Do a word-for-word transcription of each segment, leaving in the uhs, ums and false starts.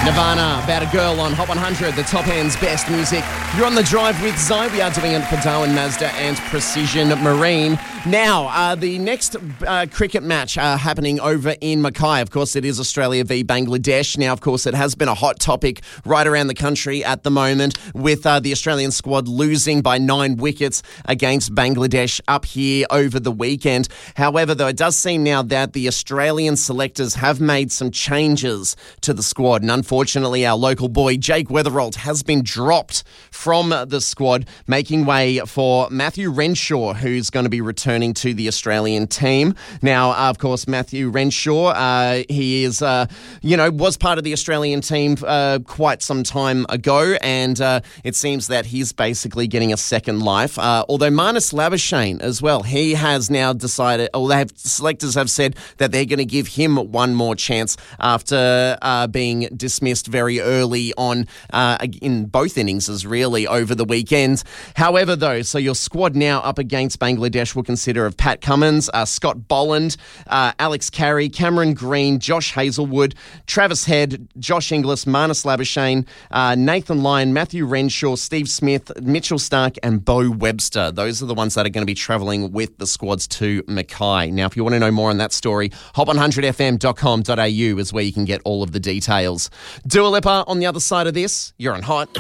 Nirvana, About a Girl on Hot one hundred, the top end's best music. You're on the drive with Zai. We are doing it for Darwin Mazda and Precision Marine. Now, uh, the next uh, cricket match uh, happening over in Mackay. Of course, it is Australia v Bangladesh. Now, of course, it has been a hot topic right around the country at the moment with uh, the Australian squad losing by nine wickets against Bangladesh up here over the weekend. However, though, it does seem now that the Australian selectors have made some changes to the squad. And unfortunately, our local boy, Jake Weatherald, has been dropped from the squad, making way for Matthew Renshaw, who's going to be returning to the Australian team. Now, uh, of course, Matthew Renshaw, uh, he is, uh, you know, was part of the Australian team uh, quite some time ago, and uh, it seems that he's basically getting a second life. Uh, although Marnus Labuschagne as well, he has now decided, or they have, selectors have said that they're going to give him one more chance after uh, being dismissed very early on uh, in both innings, really, over the weekend. However, though, so your squad now up against Bangladesh will consider of Pat Cummins, uh, Scott Bolland, uh, Alex Carey, Cameron Green, Josh Hazelwood, Travis Head, Josh Inglis, Marnus Labuschagne, uh, Nathan Lyon, Matthew Renshaw, Steve Smith, Mitchell Stark and Bo Webster. Those are the ones that are going to be travelling with the squads to Mackay. Now, if you want to know more on that story, hot one hundred f m dot com dot a u is where you can get all of the details. Dua Lipa on the other side of this. You're on Hot.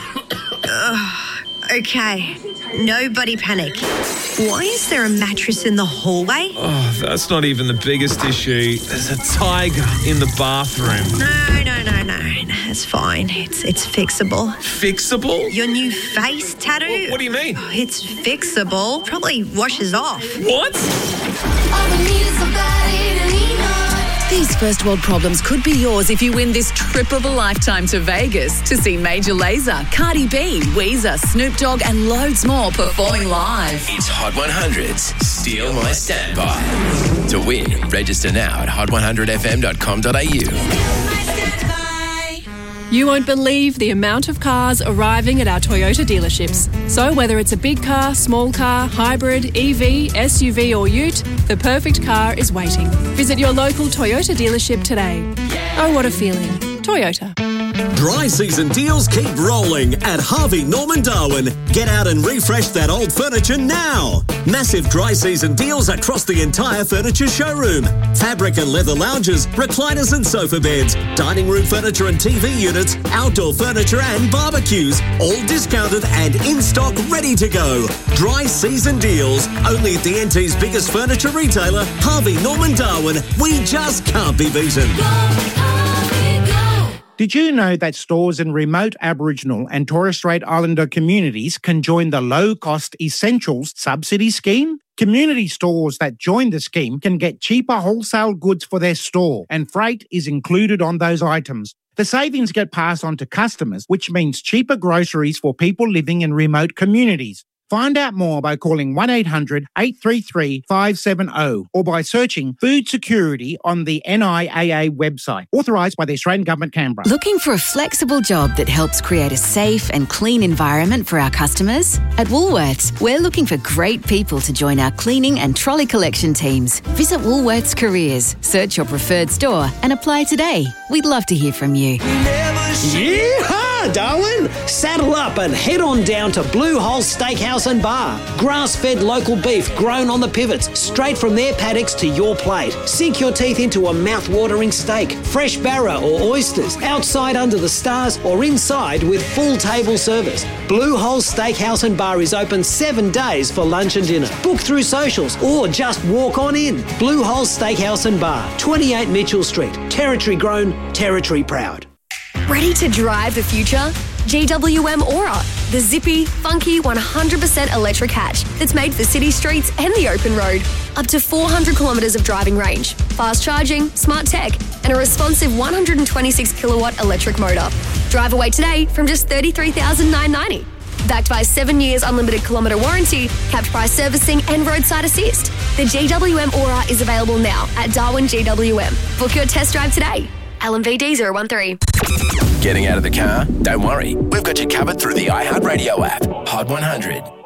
Okay, nobody panic. Why is there a mattress in the hallway? Oh, that's not even the biggest issue. There's a tiger in the bathroom. No, no, no, no. It's fine. It's it's fixable. Fixable? Your new face tattoo? What, what do you mean? Oh, it's fixable. Probably washes off. What? These first world problems could be yours if you win this trip of a lifetime to Vegas to see Major Lazer, Cardi B, Weezer, Snoop Dogg and loads more performing live. It's Hot one hundred's Steal My Standby. To win, register now at hot one hundred f m dot com dot a u. You won't believe the amount of cars arriving at our Toyota dealerships. So whether it's a big car, small car, hybrid, E V, S U V or ute, the perfect car is waiting. Visit your local Toyota dealership today. Oh, what a feeling. Toyota. Dry season deals keep rolling at Harvey Norman Darwin. Get out and refresh that old furniture now. Massive dry season deals across the entire furniture showroom. Fabric and leather lounges, recliners and sofa beds, dining room furniture and T V units, outdoor furniture and barbecues, all discounted and in stock ready to go. Dry season deals, only at the N T's biggest furniture retailer, Harvey Norman Darwin. We just can't be beaten. Did you know that stores in remote Aboriginal and Torres Strait Islander communities can join the low-cost Essentials subsidy scheme? Community stores that join the scheme can get cheaper wholesale goods for their store, and freight is included on those items. The savings get passed on to customers, which means cheaper groceries for people living in remote communities. Find out more by calling one eight hundred eight three three five seven zero or by searching food security on the N I A A website, authorised by the Australian Government, Canberra. Looking for a flexible job that helps create a safe and clean environment for our customers? At Woolworths, we're looking for great people to join our cleaning and trolley collection teams. Visit Woolworths Careers, search your preferred store and apply today. We'd love to hear from you. Yeehaw, Darwin! Saddle up and head on down to Blue Hole Steakhouse and Bar. Grass-fed local beef grown on the pivots, straight from their paddocks to your plate. Sink your teeth into a mouth-watering steak, fresh barra or oysters, outside under the stars or inside with full table service. Blue Hole Steakhouse and Bar is open seven days for lunch and dinner. Book through socials or just walk on in. Blue Hole Steakhouse and Bar, twenty-eight Mitchell Street. Territory grown, territory proud. Ready to drive the future? G W M Aura, the zippy, funky, one hundred percent electric hatch that's made for city streets and the open road. Up to four hundred kilometres of driving range, fast charging, smart tech, and a responsive one hundred twenty-six kilowatt electric motor. Drive away today from just thirty-three thousand nine hundred ninety dollars. Backed by seven years unlimited kilometre warranty, capped price servicing and roadside assist. The G W M Aura is available now at Darwin G W M. Book your test drive today. L M V D zero one three. Getting out of the car? Don't worry. We've got you covered through the iHeartRadio app. Hot one hundred.